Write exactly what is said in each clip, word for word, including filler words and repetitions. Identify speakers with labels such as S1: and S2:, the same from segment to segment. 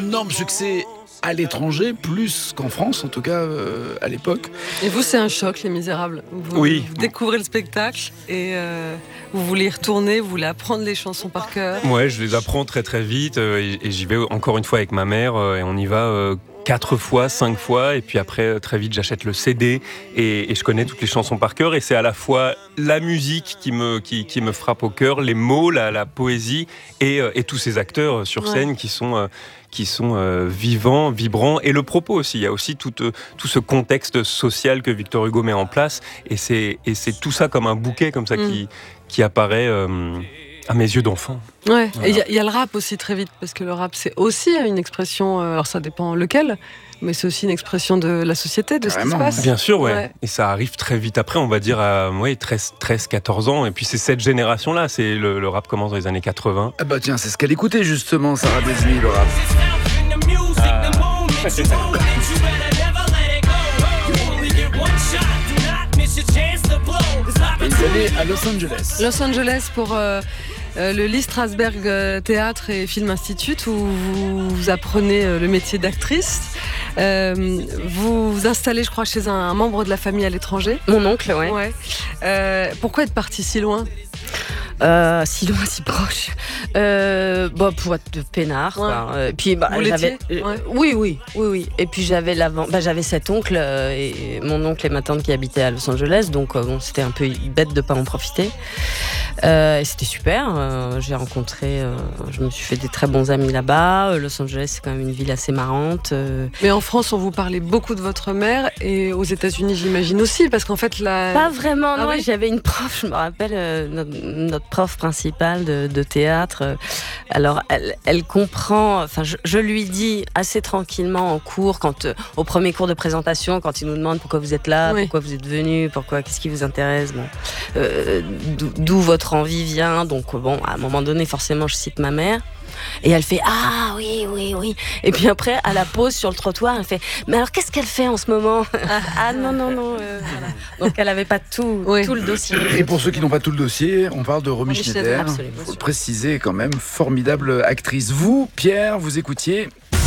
S1: énorme succès à l'étranger, plus qu'en France, en tout cas euh, à l'époque.
S2: Et vous, c'est un choc, Les Misérables. Vous,
S3: oui.
S2: vous découvrez le spectacle et euh, vous voulez y retourner, vous voulez apprendre les chansons par cœur.
S3: Ouais, je les apprends très très vite euh, et, et j'y vais encore une fois avec ma mère euh, et on y va euh, quatre fois, cinq fois et puis après très vite j'achète le C D et, et je connais toutes les chansons par cœur et c'est à la fois la musique qui me, qui, qui me frappe au cœur, les mots, la, la poésie et, euh, et tous ces acteurs sur scène ouais. qui sont... Euh, qui sont euh, vivants, vibrants, et le propos aussi. Il y a aussi tout, euh, tout ce contexte social que Victor Hugo met en place, et c'est, et c'est tout ça comme un bouquet comme ça mmh. qui, qui apparaît euh, à mes yeux d'enfant.
S2: Ouais. Voilà. Et il y, y a le rap aussi très vite, parce que le rap c'est aussi une expression, euh, alors ça dépend lequel, mais c'est aussi une expression de la société, de Carrément, ce qui se passe.
S3: Ouais. Bien sûr, ouais. ouais. Et ça arrive très vite après, on va dire à ouais, treize, quatorze ans. Et puis c'est cette génération-là, c'est le, le rap commence dans les années quatre-vingts.
S1: Ah bah tiens, c'est ce qu'elle écoutait justement, Sarah Desmi, le rap. Ah. Et ils allaient à Los Angeles.
S2: Los Angeles pour... Euh... Euh, le Lee Strasberg euh, Théâtre et Film Institute où vous, vous apprenez euh, le métier d'actrice. Euh, vous vous installez, je crois, chez un, un membre de la famille à l'étranger.
S4: Mon oncle, ouais.
S2: ouais. Euh, pourquoi être parti si loin ?
S4: Euh, si loin, si proche. Euh, bah, pour être de peinard.
S2: Ouais.
S4: Quoi. Euh, puis, bah,
S2: Vous
S4: j'avais,
S2: l'étiez ouais.
S4: Oui, oui, oui, oui. Et puis j'avais l'avant, bah, j'avais cet oncle euh, et mon oncle et ma tante qui habitaient à Los Angeles, donc euh, bon, c'était un peu bête de pas en profiter. Euh, et c'était super. Euh, j'ai rencontré, euh, je me suis fait des très bons amis là-bas. Los Angeles, c'est quand même une ville assez marrante. Euh...
S2: Mais en France, on vous parlait beaucoup de votre mère et aux États-Unis, j'imagine aussi, parce qu'en fait, la...
S4: pas vraiment.
S2: Ah
S4: non,
S2: oui
S4: j'avais une prof, je me rappelle, euh, notre, notre prof principale de, de théâtre. Alors, elle, elle comprend. Enfin, je, je lui dis assez tranquillement en cours, quand euh, au premier cours de présentation, quand il nous demande pourquoi vous êtes là, oui. pourquoi vous êtes venu, pourquoi, qu'est-ce qui vous intéresse, bon, euh, d'où, d'où votre envie vient. Donc, bon, à un moment donné, forcément, je cite ma mère. Et elle fait ah oui oui oui et puis après à la pause sur le trottoir elle fait mais alors qu'est-ce qu'elle fait en ce moment ah non non non euh, voilà. Donc elle avait pas tout oui. tout le dossier.
S1: Et pour ceux qui n'ont pas tout le dossier, on parle de Romy Schneider, il faut le préciser quand même, formidable actrice. Vous Pierre, vous écoutiez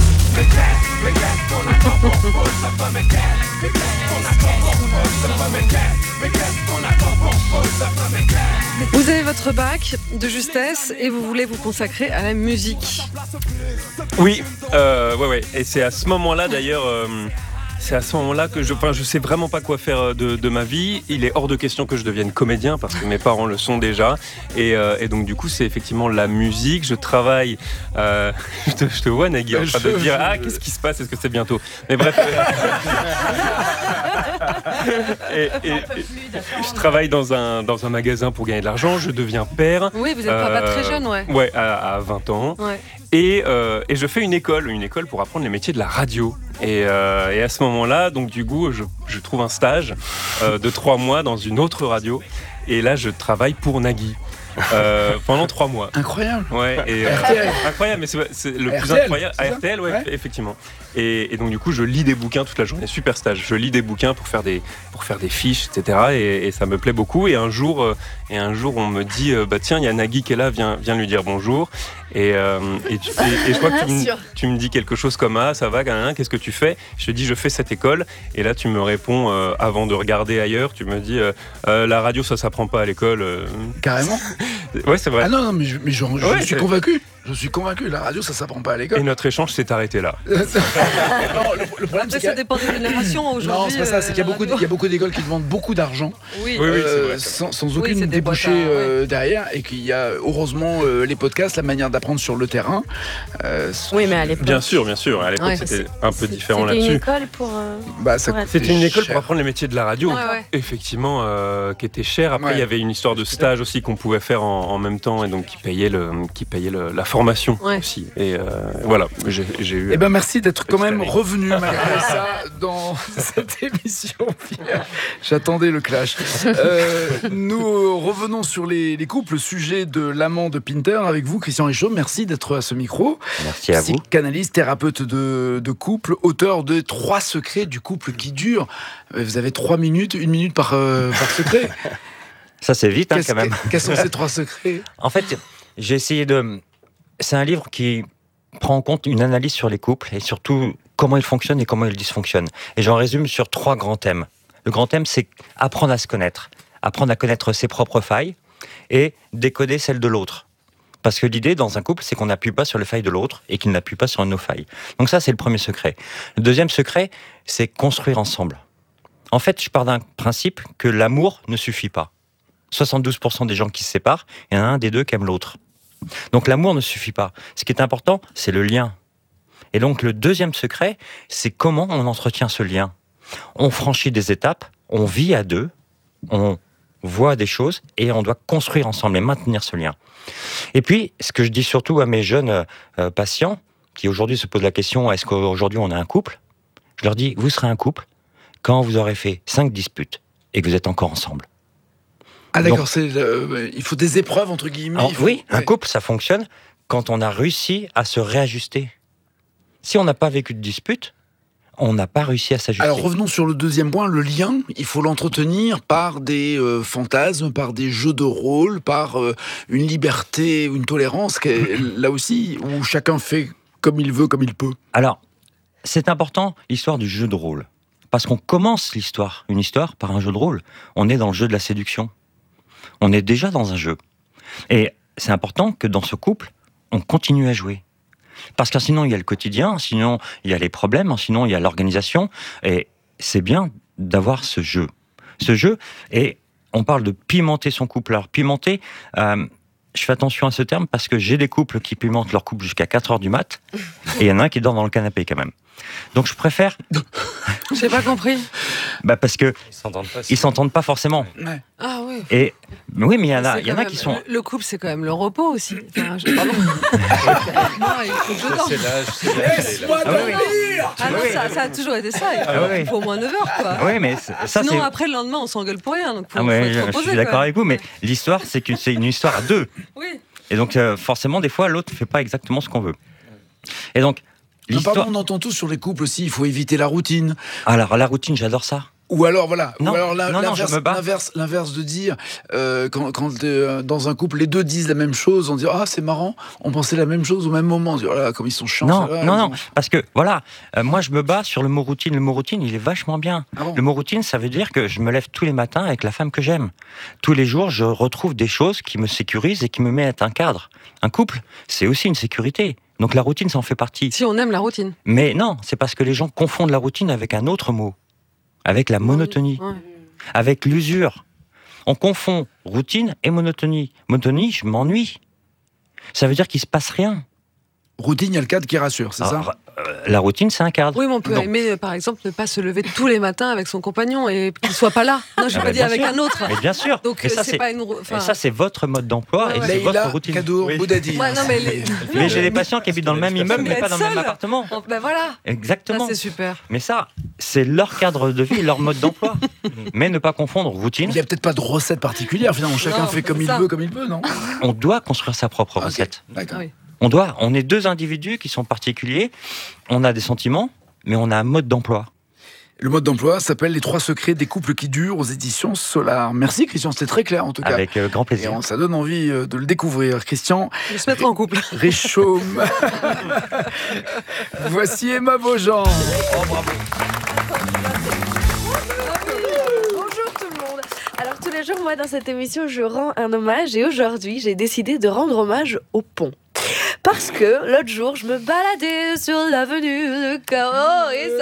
S2: Vous avez votre bac de justesse et vous voulez vous consacrer à la musique.
S3: Oui, euh, ouais, ouais. Et c'est à ce moment-là d'ailleurs... Euh... C'est à ce moment-là que je, enfin, je sais vraiment pas quoi faire de, de ma vie. Il est hors de question que je devienne comédien parce que mes parents le sont déjà. Et, euh, et donc du coup, c'est effectivement la musique. Je travaille. Euh, je, te, je te vois, Nagui, en train de te dire ah qu'est-ce qui se passe ? Est-ce que c'est bientôt ? Mais bref. et, et, et, je travaille dans un dans un magasin pour gagner de l'argent. Je deviens père.
S2: Oui, vous êtes euh, pas très jeune, ouais.
S3: Ouais, à, à vingt ans.
S2: Ouais.
S3: Et, euh, et je fais une école, une école pour apprendre les métiers de la radio. Et, euh, et à ce moment-là, donc du coup, je, je trouve un stage euh, de trois mois dans une autre radio. Et là, je travaille pour Nagui. Euh, pendant trois mois.
S1: Incroyable.
S3: Ouais, et, euh,
S1: R T L.
S3: Incroyable, mais c'est, c'est le
S1: R T L,
S3: plus incroyable.
S1: à
S3: R T L, ouais,
S1: ouais.
S3: effectivement. Et, et donc du coup, je lis des bouquins toute la journée, super stage. Je lis des bouquins pour faire des pour faire des fiches, et cetera. Et, et ça me plaît beaucoup. Et un jour, euh, et un jour, on me dit, euh, bah tiens, il y a Nagui qui est là, viens viens lui dire bonjour. Et, euh, et, tu, et, et je crois que tu me, tu me dis quelque chose comme ah ça va, qu'est-ce que tu fais ? Je te dis je fais cette école. Et là tu me réponds euh, avant de regarder ailleurs, tu me dis euh, euh, la radio ça s'apprend pas à l'école. Euh...
S1: Carrément.
S3: Ouais c'est vrai.
S1: Ah non non mais je, mais je, je
S3: ouais,
S1: suis
S3: c'est...
S1: convaincu. Je suis convaincu, la radio, ça s'apprend pas à l'école.
S3: Et notre échange s'est arrêté là.
S1: non, le, le problème,
S2: Après,
S1: c'est
S2: ça dépend des générations aujourd'hui.
S1: Non, c'est pas ça, c'est qu'il y a beaucoup, il y a beaucoup d'écoles qui demandent beaucoup d'argent,
S2: oui.
S1: euh,
S3: oui, oui, c'est vrai,
S1: sans, sans aucune
S2: oui,
S1: débouchée
S2: boîtes à,
S1: euh,
S2: ouais.
S1: derrière, et qu'il y a heureusement euh, les podcasts, la manière d'apprendre sur le terrain.
S4: Euh, oui, mais à l'époque.
S3: Bien sûr, bien sûr. À l'époque, ouais. c'était un peu différent
S4: c'était
S3: là-dessus.
S4: C'était une école pour. Euh,
S1: bah, ça
S4: pour
S3: c'était une école pour apprendre les métiers de la radio,
S2: ouais, ouais.
S3: effectivement, euh, qui était cher. Après, il ouais. y avait une histoire de stage aussi qu'on pouvait faire en, en même temps, et donc qui payait le, qui payait le, la formation ouais. aussi. Et euh, voilà, j'ai, j'ai eu.
S1: Eh ben merci d'être quand même revenu malgré ça dans cette émission. Pierre. J'attendais le clash. Euh, nous revenons sur les, les couples, le sujet de l'amant de Pinter avec vous, Christian Richaud. Merci d'être à ce micro.
S5: Merci à vous.
S1: Psychanalyste, thérapeute de, de couple, auteur de Trois secrets du couple qui dure. Vous avez trois minutes, une minute par, euh, par secret.
S5: Ça c'est vite hein, quand même.
S1: Quels sont ces trois secrets ?
S5: En fait, j'ai essayé de. C'est un livre qui prend en compte une analyse sur les couples et surtout comment ils fonctionnent et comment ils dysfonctionnent. Et j'en résume sur trois grands thèmes. Le grand thème, c'est apprendre à se connaître, apprendre à connaître ses propres failles et décoder celles de l'autre. Parce que l'idée dans un couple, c'est qu'on n'appuie pas sur les failles de l'autre et qu'il n'appuie pas sur nos failles. Donc ça, c'est le premier secret. Le deuxième secret, c'est construire ensemble. En fait, je pars d'un principe que l'amour ne suffit pas. soixante-douze pour cent des gens qui se séparent, il y en a un des deux qui aime l'autre. Donc l'amour ne suffit pas. Ce qui est important, c'est le lien. Et donc le deuxième secret, c'est comment on entretient ce lien. On franchit des étapes, on vit à deux, on voit des choses et on doit construire ensemble et maintenir ce lien. Et puis, ce que je dis surtout à mes jeunes euh, patients, qui aujourd'hui se posent la question, est-ce qu'aujourd'hui on a un couple ? Je leur dis, vous serez un couple quand vous aurez fait cinq disputes et que vous êtes encore ensemble.
S1: Ah d'accord, c'est, euh, il faut des épreuves entre guillemets.
S5: Alors,
S1: faut...
S5: Oui, un
S1: ouais.
S5: couple, ça fonctionne quand on a réussi à se réajuster. Si on n'a pas vécu de dispute, on n'a pas réussi à s'ajuster.
S1: Alors revenons sur le deuxième point, le lien. Il faut l'entretenir par des euh, fantasmes, par des jeux de rôle, par euh, une liberté, une tolérance, là aussi, où chacun fait comme il veut, comme il peut.
S5: Alors, c'est important, l'histoire du jeu de rôle. Parce qu'on commence l'histoire, une histoire, par un jeu de rôle. On est dans le jeu de la séduction. On est déjà dans un jeu. Et c'est important que dans ce couple, on continue à jouer. Parce que sinon, il y a le quotidien, sinon, il y a les problèmes, sinon, il y a l'organisation. Et c'est bien d'avoir ce jeu. Ce jeu, et on parle de pimenter son couple. Alors, pimenter, euh, je fais attention à ce terme parce que j'ai des couples qui pimentent leur couple jusqu'à quatre heures du mat, et il y en a un qui dort dans le canapé quand même. Donc, je préfère...
S2: J'ai pas compris.
S5: Bah parce que
S3: Ils s'entendent pas.
S5: ils s'entendent pas forcément.
S1: Ouais.
S2: Ah oui.
S5: Et oui, mais il y en a,
S2: C'est
S5: il y en
S2: quand
S5: a
S2: même-
S5: qui sont.
S2: Le couple, c'est quand même le repos aussi. Enfin, je... Pardon. Non, il faut que je dorme.
S3: C'est l'âge, c'est l'âge.
S1: Laisse-moi
S5: Ah oui, oui.
S1: dormir.
S2: Ah non,
S5: Oui.
S2: ça, ça a toujours été ça. Il faut,
S5: Ah oui.
S2: il faut au moins neuf heures, quoi.
S5: Oui, mais c'est- ça
S2: Sinon,
S5: c'est.
S2: après, le lendemain, on s'engueule pour rien. Donc, faut,
S5: Ah
S2: faut
S5: ouais,
S2: être
S5: je, je
S2: reposé,
S5: suis d'accord
S2: quoi.
S5: avec vous, mais l'histoire, c'est que c'est une histoire à deux.
S2: Oui.
S5: Et donc, euh, forcément, des fois, l'autre ne fait pas exactement ce qu'on veut. Et donc,
S1: Non,
S5: l'histoire.
S1: pardon, on entend tous sur les couples aussi, il faut éviter la routine.
S5: Alors, la routine, j'adore ça.
S1: Ou alors, voilà,
S5: Non,
S1: ou alors la-
S5: non, non,
S1: l'inverse,
S5: je me bats.
S1: l'inverse, l'inverse de dire, euh, quand, quand euh, dans un couple, les deux disent la même chose, on dit, ah, c'est marrant, on pensait la même chose au même moment. On dit, oh là, comme ils sont chiants.
S5: Non,
S1: ceux-là,
S5: non,
S1: ils
S5: non,
S1: ont-
S5: parce que voilà, euh, moi je me bats sur le mot routine. Le mot routine, il est vachement bien.
S1: Ah bon
S5: Le mot routine, ça veut dire que je me lève tous les matins avec la femme que j'aime. Tous les jours, je retrouve des choses qui me sécurisent et qui me mettent un cadre. Un couple, c'est aussi une sécurité. Donc la routine, ça en fait partie.
S2: Si on aime la routine.
S5: Mais non, c'est parce que les gens confondent la routine avec un autre mot, avec la monotonie,
S2: Ouais.
S5: avec l'usure. On confond routine et monotonie. Monotonie, je m'ennuie. Ça veut dire qu'il se passe rien.
S1: Routine, il y a le cadre qui rassure, c'est
S5: Alors,
S1: ça
S5: euh, la routine, c'est un cadre.
S2: Oui, mais on peut
S1: Non.
S2: aimer, euh, par exemple, ne pas se lever tous les matins avec son compagnon et qu'il soit pas là. Non, je
S5: Ah
S2: pas
S5: bah,
S2: dit
S5: bien
S2: avec
S5: sûr.
S2: un autre.
S5: Mais bien sûr.
S2: Donc,
S5: et
S2: euh,
S5: ça,
S2: c'est
S5: c'est
S2: pas une. ro- enfin,
S5: et ça, c'est votre mode d'emploi
S2: Ouais,
S5: et
S2: ouais.
S5: c'est votre
S1: Leïla
S5: routine.
S1: Kadour
S5: Oui.
S1: Boudadir.
S2: Ouais, non, mais les-
S5: Mais j'ai des patients qui habitent dans le même immeuble, mais
S2: Mais
S5: pas dans le même
S2: seul.
S5: appartement.
S2: Oh, ben voilà. Ça,
S5: Exactement.
S2: c'est super.
S5: Mais ça, c'est leur cadre de vie, leur mode d'emploi. Mais ne pas confondre routine.
S1: Il n'y a peut-être pas de recette particulière, finalement. Chacun
S2: Non,
S1: fait comme
S2: c'est
S1: il
S2: ça.
S1: veut, comme il peut, non
S5: On doit construire sa propre
S1: Ok,
S5: recette.
S1: D'accord.
S2: Ah oui.
S5: On doit. On est deux individus qui sont particuliers. On a des sentiments, mais on a un mode d'emploi.
S1: Le mode d'emploi s'appelle Les trois secrets des couples qui durent aux éditions Solar. Merci Christian, c'était très clair en tout cas.
S5: Avec euh, grand
S1: Et
S5: plaisir.
S1: on- ça donne envie euh, de le découvrir. Christian
S2: De se mettre en couple.
S1: Réchaume. Voici Emma Beaujean.
S6: Bonjour tout le monde. Alors tous les jours, moi dans cette émission, je rends un hommage et aujourd'hui, j'ai décidé de rendre hommage au pont. Parce que l'autre jour, je me baladais sur l'avenue de Caro et